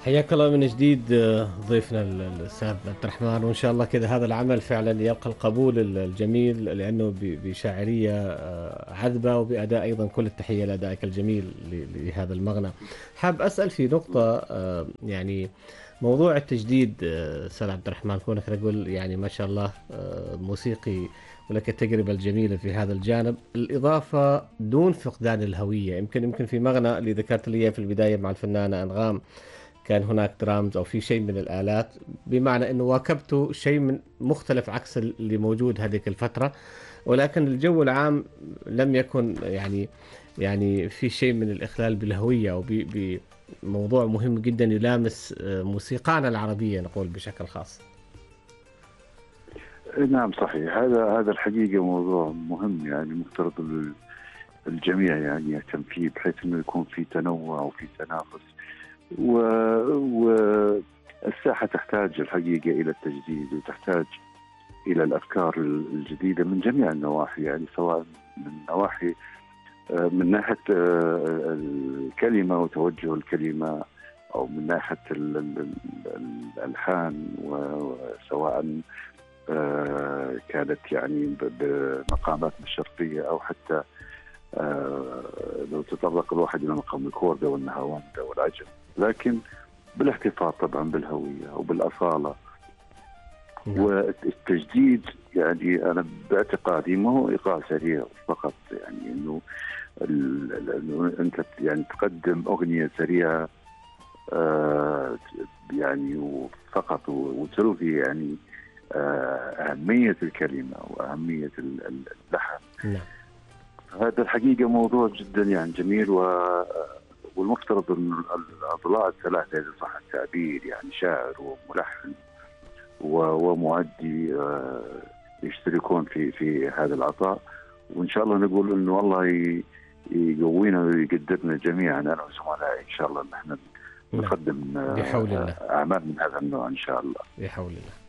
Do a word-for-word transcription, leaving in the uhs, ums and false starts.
حياك الله من جديد، آه، ضيفنا ال- الأستاذ عبد الرحمن، وإن شاء الله كذا هذا العمل فعلا يلقى القبول ال- الجميل، لأنه ب- بشاعرية آه، عذبة، وبأداء أيضا كل التحية لأدائك الجميل ل- لهذا المغنى. حاب أسأل في نقطة، آه، يعني موضوع التجديد، آه، أستاذ عبد الرحمن، كونك رجل يعني ما شاء الله آه، موسيقي ولك التجربة الجميلة في هذا الجانب، الإضافة دون فقدان الهوية. يمكن يمكن في مغنى اللي ذكرت لي إياه في البداية مع الفنانة أنغام، كان هناك درامز او في شيء من الالات، بمعنى انه واكبته شيء من مختلف عكس اللي موجود هذيك الفتره، ولكن الجو العام لم يكن يعني يعني في شيء من الاخلال بالهويه، او بموضوع مهم جدا يلامس آه، موسيقانا العربيه نقول بشكل خاص. نعم صحيح. هذا هذا الحقيقة موضوع مهم، يعني مفترض ال- الجميع يعني يهتم فيه، بحيث انه يكون في تنوع وفي تنافس. والساحة تحتاج الحقيقة إلى التجديد، وتحتاج إلى الأفكار الجديدة من جميع النواحي، يعني سواء من نواحي آه، من ناحية آه، الكلمة وتوجه الكلمة، أو من ناحية ال- ال- ال- الألحان، وسواء آه، كانت يعني ب- بمقاماتنا الشرقية، أو حتى آه، لو تطرق الواحد إلى مقام الكوردة والنهاوندة والعجم، لكن بالاحتفاظ طبعا بالهوية وبالأصالة. نعم. والتجديد يعني أنا باعتقادي ما هو إيقاع سريع فقط، يعني إنه ال- ال- إنه أنت يعني تقدم أغنية سريعة آه، يعني فقط، وتلغي يعني آه، أهمية الكلمة وأهمية ال- ال- اللحن. نعم. هذا الحقيقة موضوع جدا يعني جميل، و والمفترض أن الأضلاع الثلاثة إذا صح التعبير، يعني شاعر وملحن و- ومؤدي، آه، يشتركون في في هذا العطاء. وإن شاء الله نقول إنه الله ي- يقوينا ويقدرنا جميعا، أنا وزملائي إن شاء الله، إن احنا نعم. نقدم بحول آه، الله. أعمال من هذا النوع إن شاء الله. بحول الله.